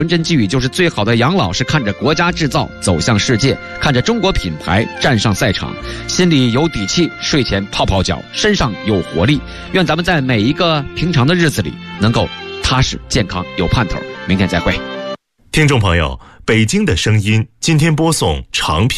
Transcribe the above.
纯真寄语就是最好的养老是看着国家制造走向世界，看着中国品牌站上赛场，心里有底气，睡前泡泡脚，身上有活力。愿咱们在每一个平常的日子里能够踏实健康有盼头。明天再会。 听众朋友，北京的声音今天播送长篇